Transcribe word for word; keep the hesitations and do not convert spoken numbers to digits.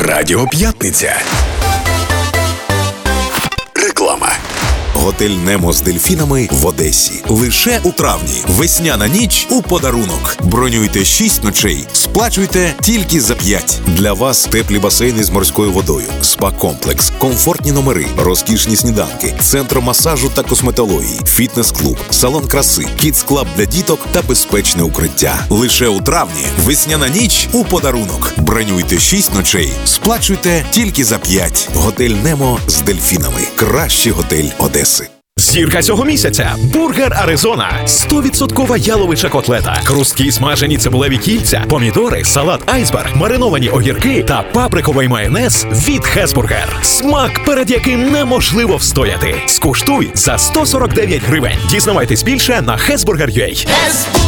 Радіо П'ятниця. Реклама. Готель «Немо» з дельфінами в Одесі. Лише у травні. Весняна ніч у подарунок. Бронюйте шість ночей. Сплачуйте тільки за п'ять. Для вас теплі басейни з морською водою, спа-комплекс, комфортні номери, розкішні сніданки, центр масажу та косметології, фітнес-клуб, салон краси, кідс-клаб для діток та безпечне укриття. Лише у травні. Весняна ніч у подарунок. Бронюйте шість ночей. Сплачуйте тільки за п'ять. Готель «Немо» з дельфінами. Кращий готель Одеси. Зірка цього місяця – бургер Аризона. сто відсотків яловича котлета, хрусткі смажені цибулеві кільця, помідори, салат айсберг, мариновані огірки та паприковий майонез від Хесбургер. Смак, перед яким неможливо встояти. Скуштуй за сто сорок дев'ять гривень. Дізнавайтесь більше на хесбургер крапка ю а.